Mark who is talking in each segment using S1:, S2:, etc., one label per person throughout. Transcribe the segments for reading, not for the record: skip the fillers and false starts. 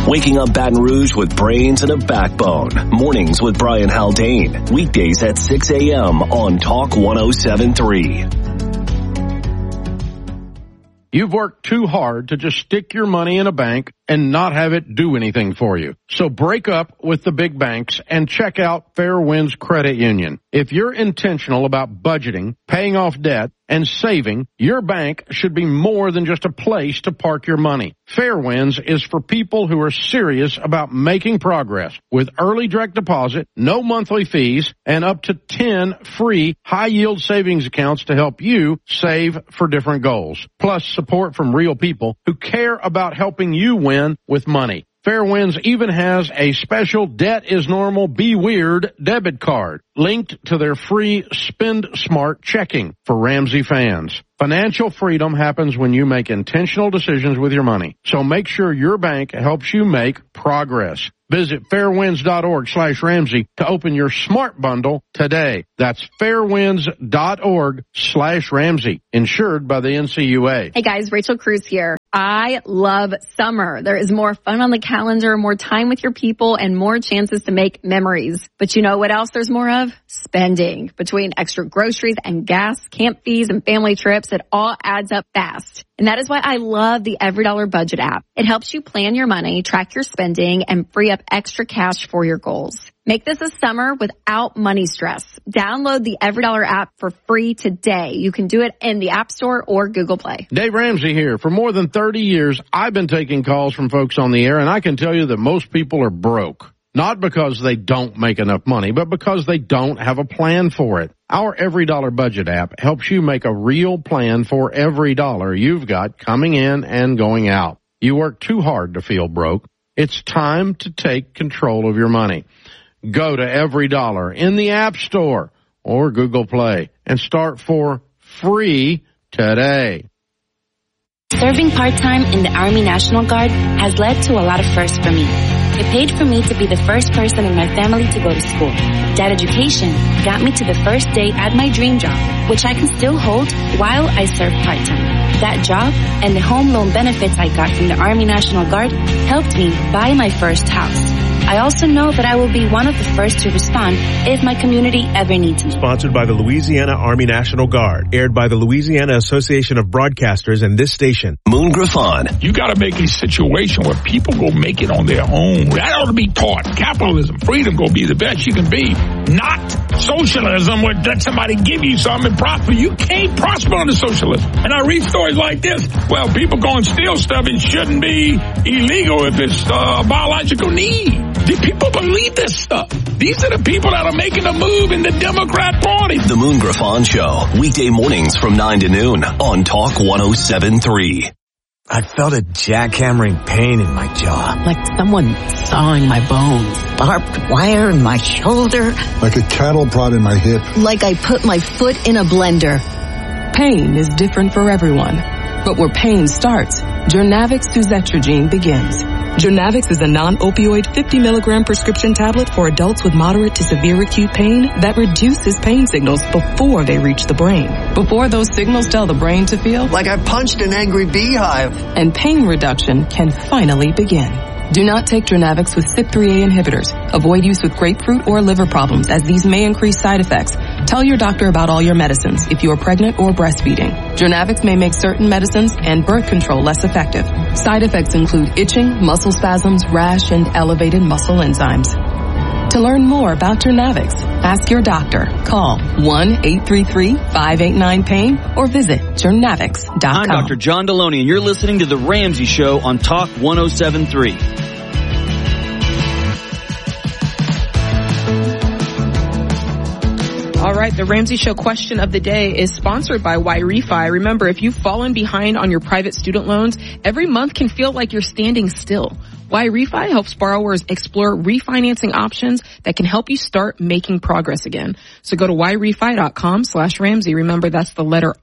S1: Waking up Baton Rouge with brains and a backbone. Mornings with Brian Haldane. Weekdays at 6 a.m. on Talk 107.3.
S2: You've worked too hard to just stick your money in a bank and not have it do anything for you. So break up with the big banks and check out Fairwinds Credit Union. If you're intentional about budgeting, paying off debt, and saving, your bank should be more than just a place to park your money. Fairwinds is for people who are serious about making progress with early direct deposit, no monthly fees, and up to 10 free high-yield savings accounts to help you save for different goals. Plus support from real people who care about helping you win with money. Fairwinds even has a special Debt is Normal, Be Weird debit card linked to their free Spend Smart checking for Ramsey fans. Financial freedom happens when you make intentional decisions with your money. So make sure your bank helps you make progress. Visit fairwinds.org/Ramsey to open your smart bundle today. That's fairwinds.org/Ramsey. Insured by the NCUA.
S3: Hey guys, Rachel Cruz here. I love summer. There is more fun on the calendar, more time with your people, and more chances to make memories. But you know what else there's more of? Spending. Between extra groceries and gas, camp fees, and family trips, it all adds up fast. And that is why I love the EveryDollar Budget app. It helps you plan your money, track your spending, and free up extra cash for your goals. Make this a summer without money stress. Download the EveryDollar app for free today. You can do it in the App Store or Google Play.
S2: Dave Ramsey here. For more than 30 years, I've been taking calls from folks on the air, and I can tell you that most people are broke. Not because they don't make enough money, but because they don't have a plan for it. Our EveryDollar Budget app helps you make a real plan for every dollar you've got coming in and going out. You work too hard to feel broke. It's time to take control of your money. Go to EveryDollar in the App Store or Google Play and start for free today.
S4: Serving part-time in the Army National Guard has led to a lot of firsts for me. It paid for me to be the first person in my family to go to school. That education got me to the first day at my dream job, which I can still hold while I serve part-time. That job and the home loan benefits I got from the Army National Guard helped me buy my first house. I also know that I will be one of the first to respond if my community ever needs me.
S5: Sponsored by the Louisiana Army National Guard. Aired by the Louisiana Association of Broadcasters and this station.
S1: Moon Griffon.
S6: You got to make a situation where people go make it on their own. That ought to be taught. Capitalism, freedom, go be the best you can be. Not socialism where let somebody give you something and prosper. You can't prosper under socialism. And I read stories like this. Well, people go and steal stuff. It shouldn't be illegal if it's a biological need. Do people believe this stuff? These are the people that are making a move in the Democrat Party.
S1: The Moon Griffon Show. Weekday mornings from 9 to noon on Talk 107.3.
S7: I felt a jackhammering pain in my jaw.
S8: Like someone sawing my bones.
S9: Barbed wire in my shoulder.
S10: Like a cattle prod in my hip.
S9: Like I put my foot in a blender.
S8: Pain is different for everyone. But where pain starts, Journavx suzetrigine begins. Journavx is a non-opioid 50-milligram prescription tablet for adults with moderate to severe acute pain that reduces pain signals before they reach the brain. Before those signals tell the brain to feel
S7: like I punched an angry beehive.
S8: And pain reduction can finally begin. Do not take Journavx with CYP3A inhibitors. Avoid use with grapefruit or liver problems, as these may increase side effects. Tell your doctor about all your medicines if you are pregnant or breastfeeding. Journavx may make certain medicines and birth control less effective. Side effects include itching, muscle spasms, rash, and elevated muscle enzymes. To learn more about Journavx, ask your doctor. Call 1-833-589-PAIN or visit Journavx.com.
S11: I'm Dr. John Deloney, and you're listening to The Ramsey Show on Talk 107.3.
S12: All right, the Ramsey Show question of the day is sponsored by YRefi. Remember, if you've fallen behind on your private student loans, every month can feel like you're standing still. YRefi helps borrowers explore refinancing options that can help you start making progress again. So go to YRefi.com/Ramsey. Remember, that's the letter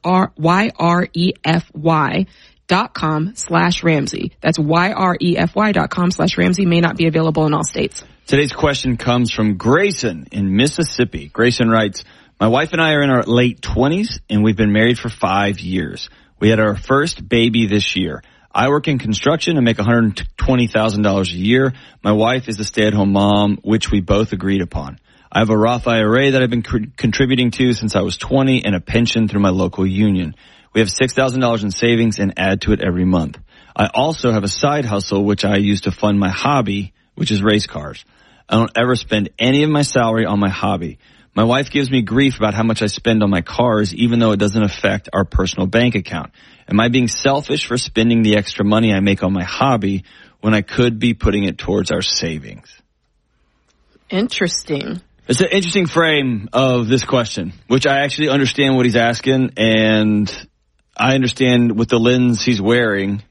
S12: YREFY.com/Ramsey. That's YREFY.com/Ramsey. May not be available in all states.
S11: Today's question comes from Grayson in Mississippi. Grayson writes, my wife and I are in our late 20s, and we've been married for 5 years. We had our first baby this year. I work in construction and make $120,000 a year. My wife is a stay-at-home mom, which we both agreed upon. I have a Roth IRA that I've been contributing to since I was 20 and a pension through my local union. We have $6,000 in savings and add to it every month. I also have a side hustle, which I use to fund my hobby, which is race cars. I don't ever spend any of my salary on my hobby. My wife gives me grief about how much I spend on my cars, even though it doesn't affect our personal bank account. Am I being selfish for spending the extra money I make on my hobby when I could be putting it towards our savings?
S12: Interesting.
S11: It's an interesting frame of this question, which I actually understand what he's asking, and I understand with the lens he's wearing,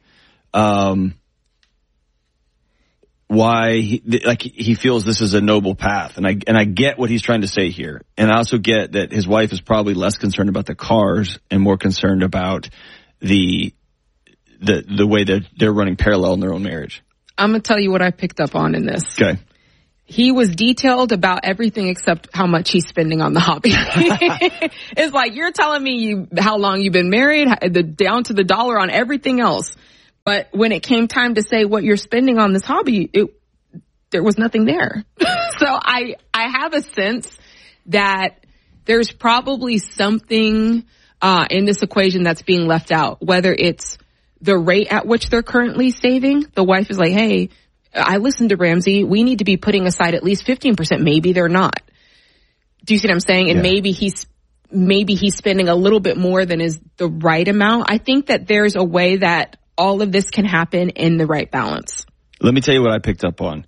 S11: why he feels this is a noble path. And I get what he's trying to say here. And I also get that his wife is probably less concerned about the cars and more concerned about the way that they're running parallel in their own marriage.
S12: I'm going to tell you what I picked up on in this.
S11: Okay.
S12: He was detailed about everything except how much he's spending on the hobby. It's like, you're telling me how long you've been married, down to the dollar on everything else. But when it came time to say what you're spending on this hobby, there was nothing there. So I have a sense that there's probably something in this equation that's being left out, whether it's the rate at which they're currently saving. The wife is like, hey, I listened to Ramsey. We need to be putting aside at least 15%. Maybe they're not. Do you see what I'm saying? And maybe he's spending a little bit more than is the right amount. I think that there's a way that all of this can happen in the right balance.
S11: Let me tell you what I picked up on.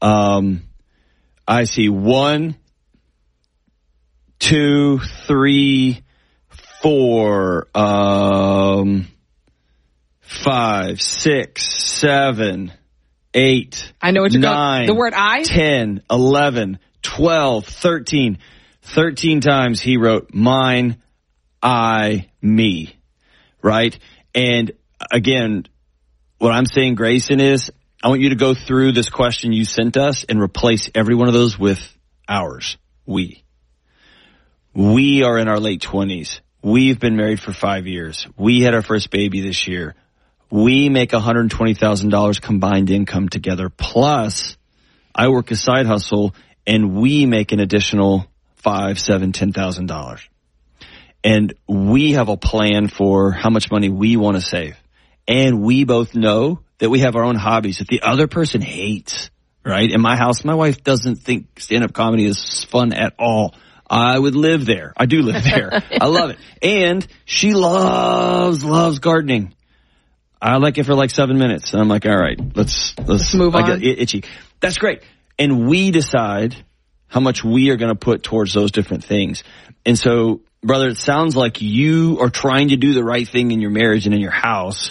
S11: I see 1, 2, 3, 4, 5, 6, 7, 8,
S12: I know what you're
S11: 9,
S12: the word I?
S11: 10, 11, 12, 13. 13 times he wrote mine, I, me, right? And again, what I'm saying, Grayson, is I want you to go through this question you sent us and replace every one of those with ours. We are in our late 20s. We've been married for 5 years. We had our first baby this year. We make $120,000 combined income together. Plus, I work a side hustle, and we make an additional $5,000, $7,000, $10,000. And we have a plan for how much money we want to save. And we both know that we have our own hobbies that the other person hates, right? In my house, my wife doesn't think stand-up comedy is fun at all. I would live there. I do live there. I love it. And she loves gardening. I like it for like 7 minutes. And I'm like, all right, let's
S12: move on.
S11: I get itchy. That's great. And we decide how much we are going to put towards those different things. And so, brother, it sounds like you are trying to do the right thing in your marriage and in your house,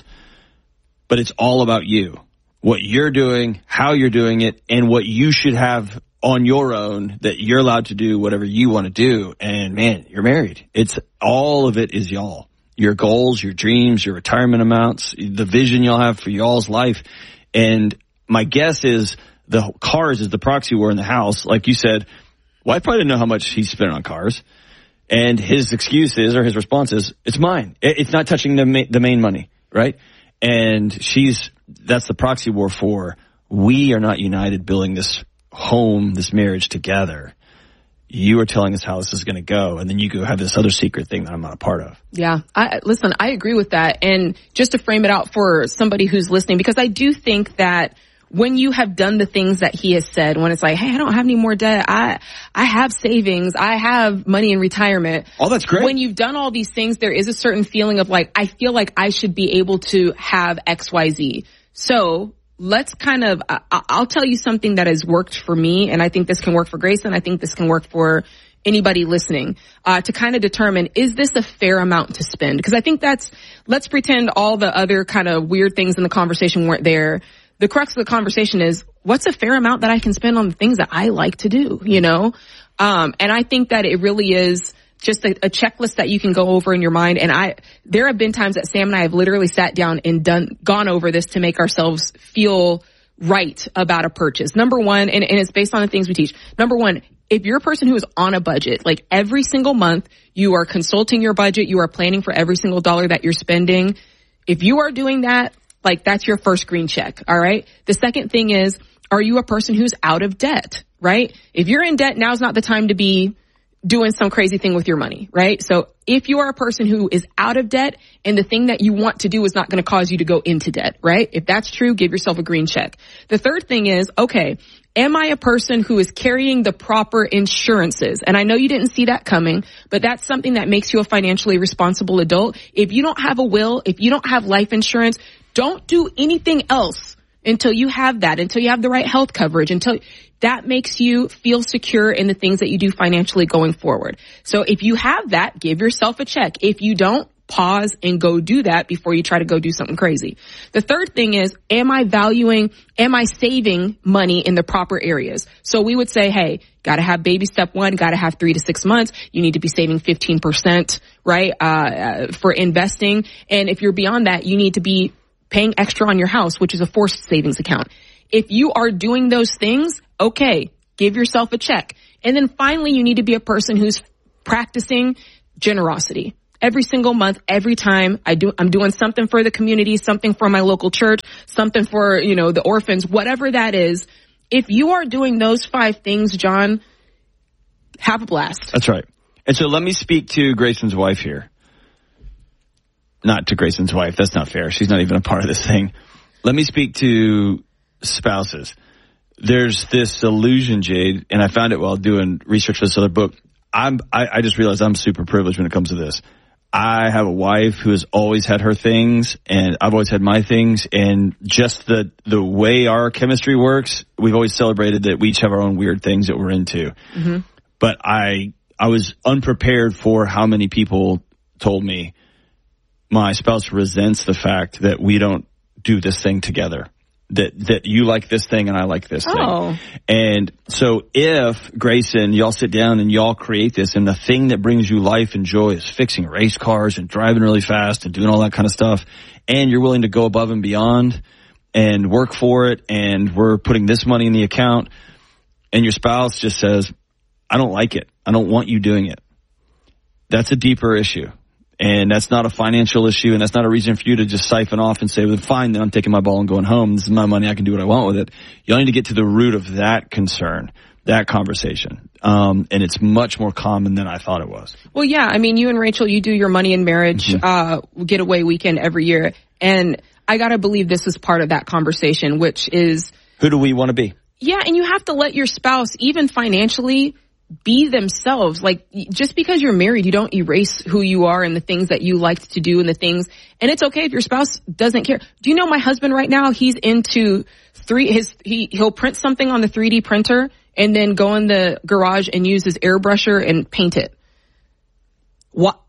S11: but it's all about you. What you're doing, how you're doing it, and what you should have on your own that you're allowed to do whatever you want to do. And man, you're married. It's all of it is y'all. Your goals, your dreams, your retirement amounts, the vision y'all have for y'all's life. And my guess is the cars is the proxy war in the house. Like you said, wife probably didn't know how much he spent on cars. And his excuse is, or his response is, it's mine. It's not touching the main money, right? And that's the proxy war for, we are not united building this home, this marriage together. You are telling us how this is going to go, and then you go have this other secret thing that I'm not a part of.
S12: Yeah. Listen, I agree with that. And just to frame it out for somebody who's listening, because I do think that when you have done the things that he has said, when it's like, hey, I don't have any more debt. I have savings. I have money in retirement.
S11: Oh, that's great.
S12: When you've done all these things, there is a certain feeling of like, I feel like I should be able to have X, Y, Z. So let's I'll tell you something that has worked for me, and I think this can work for Grayson. I think this can work for anybody listening, to kind of determine, is this a fair amount to spend? Because I think let's pretend all the other kind of weird things in the conversation weren't there. The crux of the conversation is, what's a fair amount that I can spend on the things that I like to do, you know? And I think that it really is just a checklist that you can go over in your mind. And there have been times that Sam and I have literally sat down and gone over this to make ourselves feel right about a purchase. Number one, and it's based on the things we teach. Number one, if you're a person who is on a budget, like every single month, you are consulting your budget, you are planning for every single dollar that you're spending. If you are doing that, Like, that's your first green check. All right. The second thing is, are you a person who's out of debt? Right? If you're in debt, now's not the time to be doing some crazy thing with your money, right? So if you are a person who is out of debt and the thing that you want to do is not going to cause you to go into debt, right? If that's true, give yourself a green check. The third thing is, okay, am I a person who is carrying the proper insurances? And I know you didn't see that coming, but that's something that makes you a financially responsible adult. If you don't have a will, if you don't have life insurance, don't do anything else until you have that, until you have the right health coverage, until that makes you feel secure in the things that you do financially going forward. So if you have that, give yourself a check. If you don't, pause and go do that before you try to go do something crazy. The third thing is, am I saving money in the proper areas? So we would say, hey, gotta have baby step 1, gotta have 3 to 6 months. You need to be saving 15%, right, for investing. And if you're beyond that, you need to be paying extra on your house, which is a forced savings account. If you are doing those things, okay, give yourself a check. And then finally, you need to be a person who's practicing generosity. Every single month, every time I'm doing something for the community, something for my local church, something for, the orphans, whatever that is. If you are doing those 5 things, John, have a blast.
S11: That's right. And so let me speak to Grayson's wife here. Not to Grayson's wife. That's not fair. She's not even a part of this thing. Let me speak to spouses. There's this illusion, Jade, and I found it while doing research for this other book. I just realized I'm super privileged when it comes to this. I have a wife who has always had her things, and I've always had my things, and just the way our chemistry works, we've always celebrated that we each have our own weird things that we're into. Mm-hmm. But I was unprepared for how many people told me my spouse resents the fact that we don't do this thing together. That you like this thing and I like this thing. And so if, Grayson, y'all sit down and y'all create this, and the thing that brings you life and joy is fixing race cars and driving really fast and doing all that kind of stuff, and you're willing to go above and beyond and work for it, and we're putting this money in the account, and your spouse just says, I don't like it. I don't want you doing it. That's a deeper issue. And that's not a financial issue, and that's not a reason for you to just siphon off and say, well, fine, then I'm taking my ball and going home. This is my money. I can do what I want with it. You need to get to the root of that concern, that conversation. And it's much more common than I thought it was.
S12: Well, yeah. I mean, you and Rachel, you do your money and marriage getaway weekend every year. And I got to believe this is part of that conversation, which is,
S11: who do we want to be?
S12: Yeah, and you have to let your spouse, even financially, be themselves. Like, just because you're married, you don't erase who you are and the things that you like to do and the things. And it's okay if your spouse doesn't care. Do you know my husband right now? He's into he'll print something on the 3D printer and then go in the garage and use his airbrusher and paint it. What?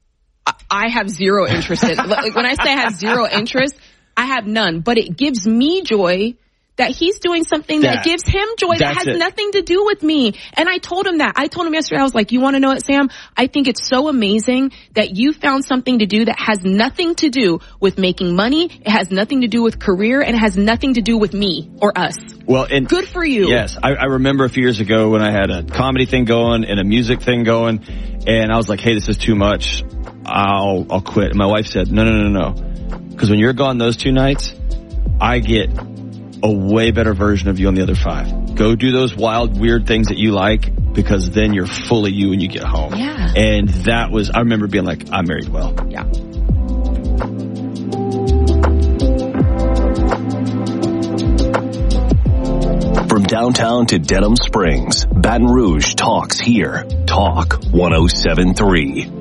S12: I have zero interest in. Like, when I say I have zero interest, I have none. But it gives me joy that he's doing something that gives him joy that has nothing to do with me. And I told him that. I told him yesterday, I was like, you want to know what, Sam? I think it's so amazing that you found something to do that has nothing to do with making money. It has nothing to do with career, and it has nothing to do with me or us.
S11: Well, and
S12: good for you.
S11: Yes. I remember a few years ago when I had a comedy thing going and a music thing going, and I was like, hey, this is too much. I'll quit. And my wife said, no. Because when you're gone those 2 nights, I get a way better version of you on the other 5. Go do those wild, weird things that you like, because then you're fully you when you get home.
S12: Yeah.
S11: And that was, I remember being like, I married well.
S12: Yeah.
S1: From downtown to Denham Springs, Baton Rouge talks here. Talk 107.3.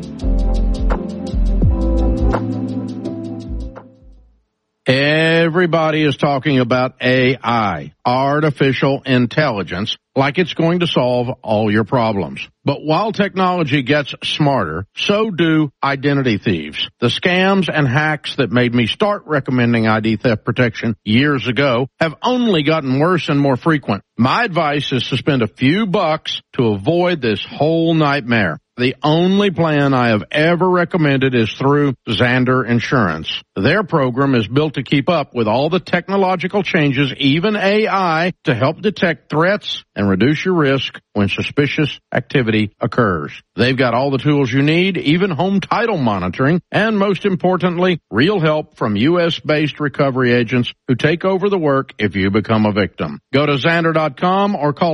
S2: Everybody is talking about AI, artificial intelligence, like it's going to solve all your problems. But while technology gets smarter, so do identity thieves. The scams and hacks that made me start recommending ID theft protection years ago have only gotten worse and more frequent. My advice is to spend a few bucks to avoid this whole nightmare. The only plan I have ever recommended is through Xander Insurance. Their program is built to keep up with all the technological changes, even AI, to help detect threats and reduce your risk when suspicious activity occurs. They've got all the tools you need, even home title monitoring, and most importantly, real help from U.S.-based recovery agents who take over the work if you become a victim. Go to Xander.com or call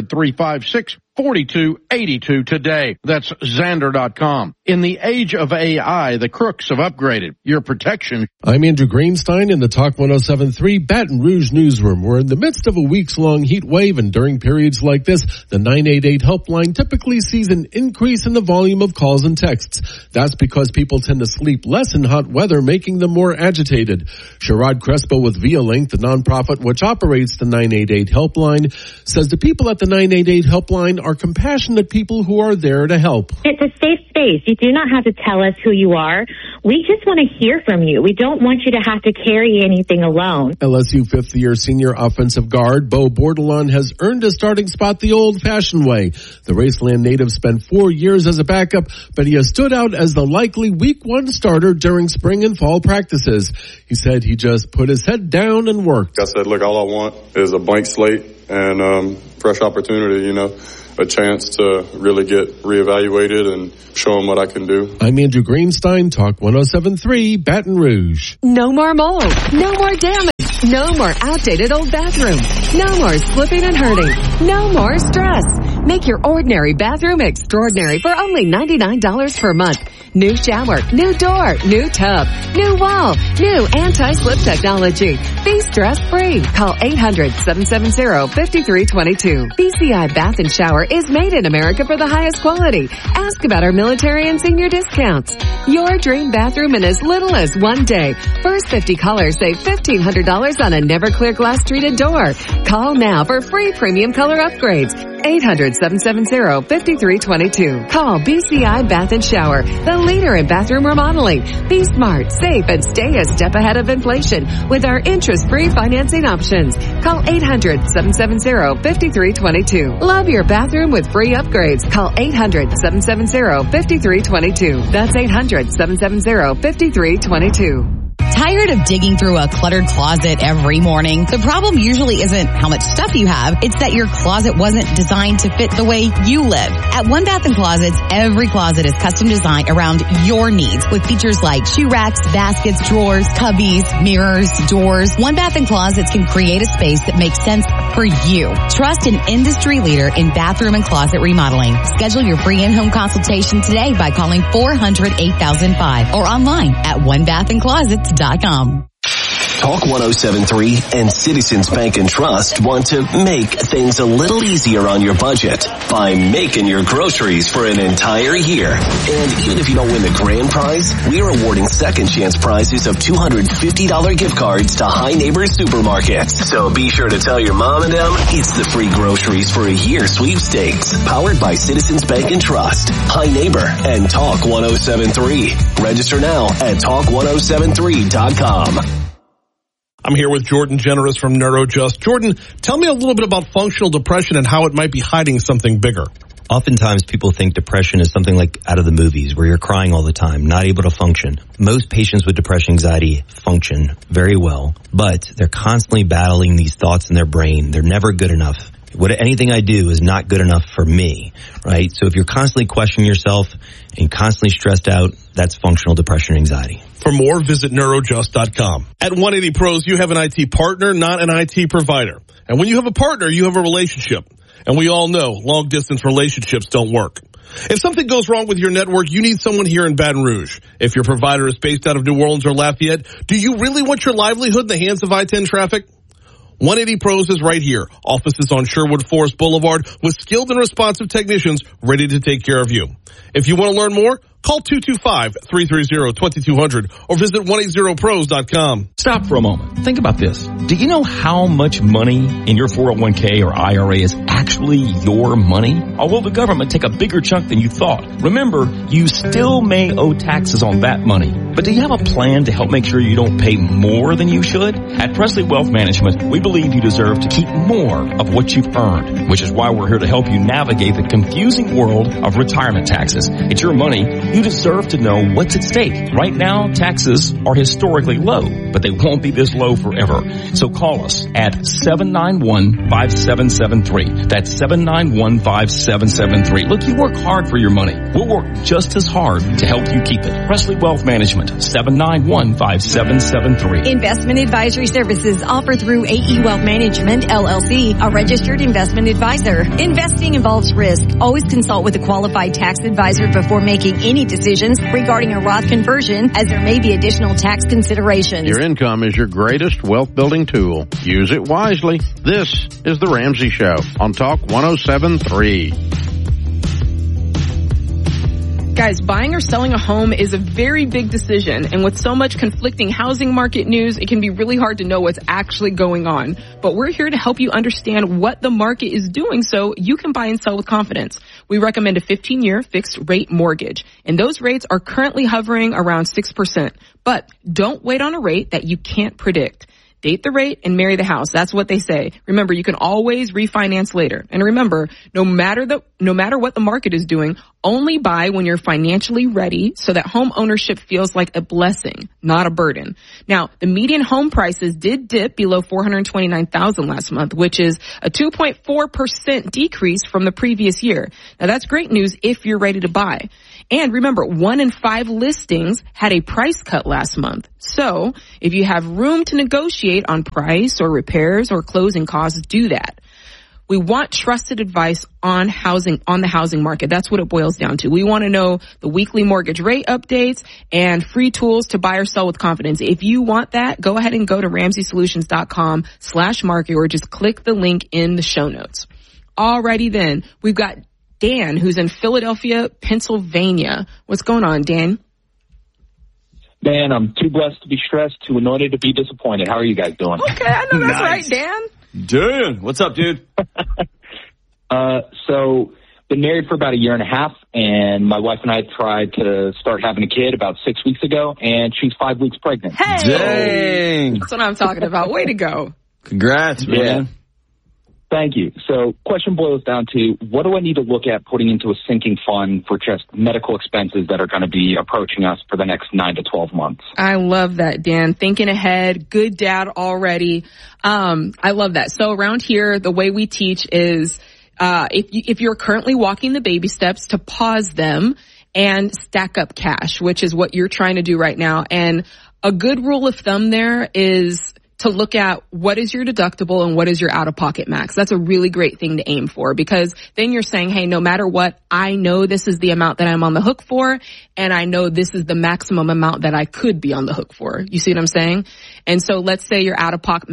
S2: 800-356-4282 today. That's Xander.com. In the age of AI, the crooks have upgraded your protection.
S13: I'm Andrew Greenstein in the Talk 107.3 Baton Rouge newsroom. We're in the midst of a weeks-long heat wave, and during periods like this, the 988 helpline typically sees an increase in the volume of calls and texts. That's because people tend to sleep less in hot weather, making them more agitated. Sherrod Crespo with ViaLink, the nonprofit which operates the 988 helpline, says the people at the 988 helpline are compassionate people who are there to help.
S14: It's a safe space. You do not have to tell us who you are. We just want to hear from you. We don't want you to have to carry anything alone.
S13: LSU fifth-year senior offensive guard Bo Bordelon has earned a starting spot the old-fashioned way. The Raceland native spent 4 years as a backup, but he has stood out as the likely week one starter during spring and fall practices. He said he just put his head down and worked.
S15: I said, look, all I want is a blank slate and fresh opportunity, a chance to really get reevaluated and show them what I can do.
S13: I'm Andrew Greenstein, Talk 107.3 Baton Rouge.
S16: No more mold. No more damage. No more outdated old bathrooms. No more slipping and hurting. No more stress. Make your ordinary bathroom extraordinary for only $99 per month. New shower, new door, new tub, new wall, new anti-slip technology. Be stress-free. Call 800-770-5322. BCI Bath and Shower is made in America for the highest quality. Ask about our military and senior discounts. Your dream bathroom in as little as 1 day. First 50 callers save $1,500 on a Never-Clear glass treated door. Call now for free premium color upgrades. 800-770-5322. Call BCI Bath and Shower, the leader in bathroom remodeling. Be smart, safe, and stay a step ahead of inflation with our interest-free financing options. Call 800-770-5322. Love your bathroom with free upgrades. Call 800-770-5322. That's 800-770-5322.
S17: Tired of digging through a cluttered closet every morning? The problem usually isn't how much stuff you have, it's that your closet wasn't designed to fit the way you live. At One Bath & Closets, every closet is custom designed around your needs with features like shoe racks, baskets, drawers, cubbies, mirrors, doors. One Bath & Closets can create a space that makes sense for you. Trust an industry leader in bathroom and closet remodeling. Schedule your free in-home consultation today by calling 400-8005 or online at onebathandclosets.com.
S1: Talk 107.3 and Citizens Bank and Trust want to make things a little easier on your budget by making your groceries for an entire year. And even if you don't win the grand prize, we are awarding second chance prizes of $250 gift cards to High Neighbors Supermarkets. So be sure to tell your mom and them it's the free groceries for a year sweepstakes, powered by Citizens Bank and Trust, High Neighbor, and Talk 107.3. Register now at talk1073.com.
S18: I'm here with Jordan Generous from NeuroJust. Jordan, tell me a little bit about functional depression and how it might be hiding something bigger.
S19: Oftentimes people think depression is something like out of the movies where you're crying all the time, not able to function. Most patients with depression anxiety function very well, but they're constantly battling these thoughts in their brain. They're never good enough. Anything I do is not good enough for me, right? So if you're constantly questioning yourself and constantly stressed out, that's functional depression and anxiety.
S18: For more, visit neurojust.com. At 180 Pros, you have an IT partner, not an IT provider. And when you have a partner, you have a relationship. And we all know long-distance relationships don't work. If something goes wrong with your network, you need someone here in Baton Rouge. If your provider is based out of New Orleans or Lafayette, do you really want your livelihood in the hands of I-10 traffic? 180 Pros is right here. Offices on Sherwood Forest Boulevard with skilled and responsive technicians ready to take care of you. If you want to learn more, call 225-330-2200 or visit 180pros.com.
S20: Stop for a moment. Think about this. Do you know how much money in your 401k or IRA is actually your money? Or will the government take a bigger chunk than you thought? Remember, you still may owe taxes on that money. But do you have a plan to help make sure you don't pay more than you should? At Presley Wealth Management, we believe you deserve to keep more of what you've earned, which is why we're here to help you navigate the confusing world of retirement taxes. It's your money. You deserve to know what's at stake. Right now, taxes are historically low, but they won't be this low forever. So call us at 791-5773. That's 791-5773. Look, you work hard for your money. We'll work just as hard to help you keep it. Presley Wealth Management, 791-5773.
S3: Investment advisory services offered through AE Wealth Management, LLC, a registered investment advisor. Investing involves risk. Always consult with a qualified tax advisor before making any decisions regarding a Roth conversion, as there may be additional tax considerations.
S2: Your income is your greatest wealth building tool. Use it wisely. This is The Ramsey Show on Talk 107.3.
S12: Guys, buying or selling a home is a very big decision, and with so much conflicting housing market news, it can be really hard to know what's actually going on. But we're here to help you understand what the market is doing so you can buy and sell with confidence. We recommend a 15-year fixed rate mortgage, and those rates are currently hovering around 6%. But don't wait on a rate that you can't predict. Date the rate and marry the house. That's what they say. Remember, you can always refinance later. And remember, no matter what the market is doing, only buy when you're financially ready so that home ownership feels like a blessing, not a burden. Now, the median home prices did dip below $429,000 last month, which is a 2.4% decrease from the previous year. Now, that's great news if you're ready to buy. And remember, 1 in 5 listings had a price cut last month. So if you have room to negotiate on price or repairs or closing costs, do that. We want trusted advice on the housing market. That's what it boils down to. We want to know the weekly mortgage rate updates and free tools to buy or sell with confidence. If you want that, go ahead and go to RamseySolutions.com/market or just click the link in the show notes. Alrighty then, we've got Dan, who's in Philadelphia, Pennsylvania. What's going on, Dan?
S21: Man, I'm too blessed to be stressed, too anointed to be disappointed. How are you guys doing?
S12: Okay, I know that's right, Dan.
S11: Dude, what's up, dude?
S21: So, been married for about 1.5 years, and my wife and I tried to start having a kid about 6 weeks ago, and she's 5 weeks pregnant.
S12: Hey!
S11: Dang.
S12: That's what I'm talking about. Way to go.
S11: Congrats, man.
S21: Yeah. Thank you. So, question boils down to, what do I need to look at putting into a sinking fund for just medical expenses that are going to be approaching us for the next 9 to 12 months?
S12: I love that, Dan. Thinking ahead. Good dad already. I love that. So around here, the way we teach is, if you're currently walking the baby steps, to pause them and stack up cash, which is what you're trying to do right now. And a good rule of thumb there is to look at what is your deductible and what is your out-of-pocket max. That's a really great thing to aim for, because then you're saying, hey, no matter what, I know this is the amount that I'm on the hook for, and I know this is the maximum amount that I could be on the hook for. You see what I'm saying? And so let's say your out-of-pocket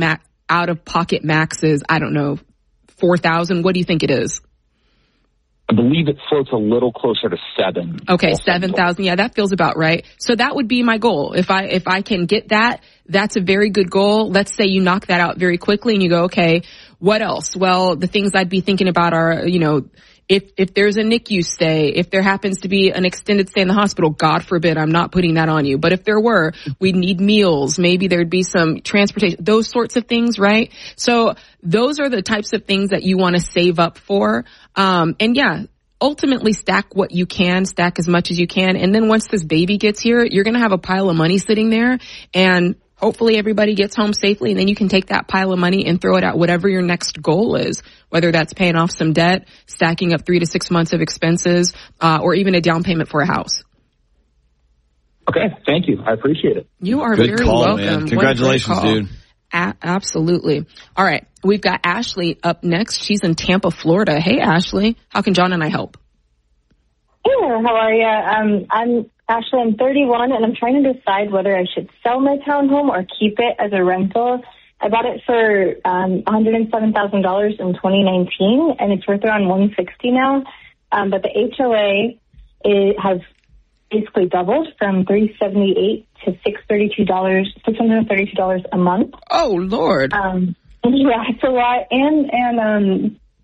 S12: max is, I don't know, $4,000. What do you think it is?
S21: I believe it floats a little closer to 7.
S12: Okay, 7,000. Yeah, that feels about right. So that would be my goal. If I can get that, that's a very good goal. Let's say you knock that out very quickly and you go, okay, what else? Well, the things I'd be thinking about are, if there's a NICU stay, if there happens to be an extended stay in the hospital, God forbid, I'm not putting that on you. But if there were, we'd need meals. Maybe there'd be some transportation, those sorts of things, right? So those are the types of things that you want to save up for. And yeah, ultimately stack what you can, stack as much as you can. And then once this baby gets here, you're going to have a pile of money sitting there, and hopefully everybody gets home safely, and then you can take that pile of money and throw it at whatever your next goal is, whether that's paying off some debt, stacking up 3 to 6 months of expenses, or even a down payment for a house.
S21: Okay, thank you. I appreciate it.
S12: You are
S11: Good
S12: very
S11: call,
S12: welcome.
S11: Man. Congratulations, dude.
S12: Absolutely. All right, we've got Ashley up next. She's in Tampa, Florida. Hey, Ashley. How can John and I help?
S22: Hey, how are you? I'm Ashley. I'm 31, and I'm trying to decide whether I should sell my townhome or keep it as a rental. I bought it for $107,000 in 2019, and it's worth around $160 now. But the HOA has basically doubled from $378 to $632 a month.
S12: Oh, Lord.
S22: Yeah, it's a lot. And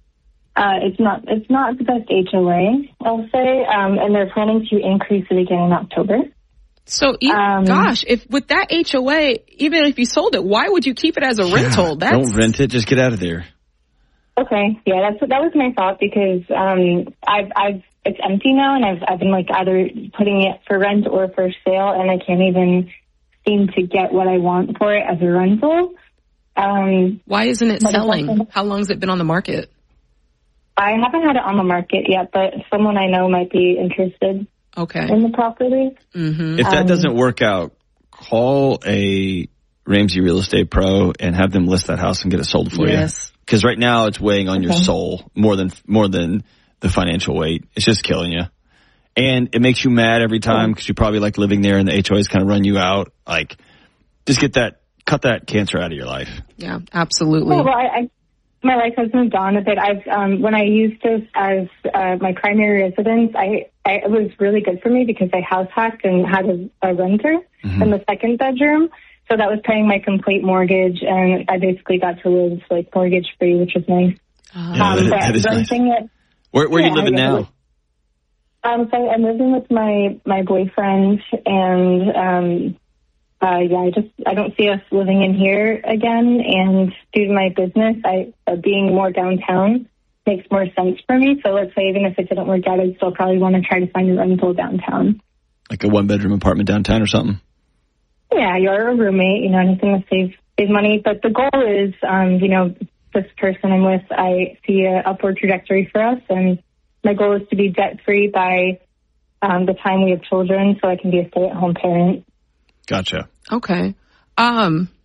S22: It's not the best HOA, I'll say, and they're planning to increase it again in October.
S12: So, gosh, if with that HOA, even if you sold it, why would you keep it as a rental?
S11: Don't rent it. Just get out of there.
S22: Okay, yeah, that was my thought because it's empty now, and I've been like either putting it for rent or for sale, and I can't even seem to get what I want for it as a rental.
S12: Why isn't it selling? How long has it been on the market?
S22: I haven't had it on the market yet, but someone I know might be interested.
S12: Okay.
S22: In the property.
S12: Mm-hmm.
S11: If that doesn't work out, call a Ramsey Real Estate Pro and have them list that house and get it sold for you. Because right now it's weighing on your soul more than the financial weight. It's just killing you. And it makes you mad every time because you probably like living there and the HOAs kind of run you out. Like, just cut that cancer out of your life.
S12: Yeah, absolutely.
S22: Well, my life has moved on a bit. When I used this as my primary residence, it was really good for me because I house hacked and had a renter in the second bedroom. So that was paying my complete mortgage, and I basically got to live like mortgage free, which was nice.
S11: That is nice. Where are you living now?
S22: So I'm living with my boyfriend, and I don't see us living in here again. And due to my business, being more downtown makes more sense for me. So let's say even if it didn't work out, I'd still probably want to try to find a rental downtown.
S11: Like a 1-bedroom apartment downtown or something?
S22: Yeah, you're a roommate, anything to save money. But the goal is, this person I'm with, I see an upward trajectory for us. And my goal is to be debt-free by the time we have children so I can be a stay-at-home parent.
S11: Gotcha.
S12: Okay.